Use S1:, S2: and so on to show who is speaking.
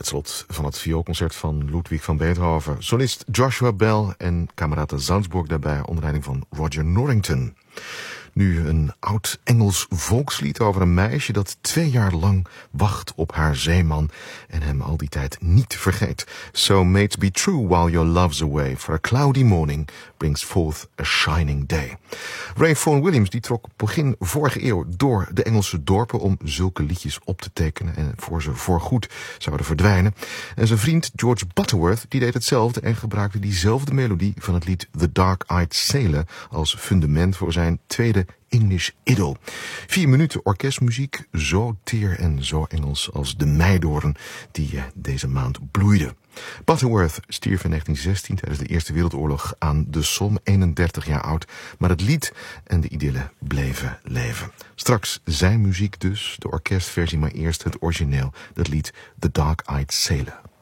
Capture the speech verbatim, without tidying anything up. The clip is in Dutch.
S1: Het slot van het vioolconcert van Ludwig van Beethoven. Solist Joshua Bell en Camerata Salzburg daarbij onder leiding van Roger Norrington. Nu een oud Engels volkslied over een meisje dat twee jaar lang wacht op haar zeeman en hem al die tijd niet vergeet. So mates be true while your love's away, for a cloudy morning brings forth a shining day. Ray Vaughan Williams die trok begin vorige eeuw door de Engelse dorpen om zulke liedjes op te tekenen en voor ze voorgoed zouden verdwijnen. En zijn vriend George Butterworth die deed hetzelfde en gebruikte diezelfde melodie van het lied The Dark-Eyed Sailor als fundament voor zijn tweede English Idyll. Vier minuten orkestmuziek, zo teer en zo Engels als de meidoorn die deze maand bloeide. Butterworth stierf in negentien zestien tijdens de Eerste Wereldoorlog aan de Somme, eenendertig jaar oud. Maar het lied en de idylle bleven leven. Straks zijn muziek dus, de orkestversie, maar eerst het origineel, dat lied The Dark-Eyed Sailor.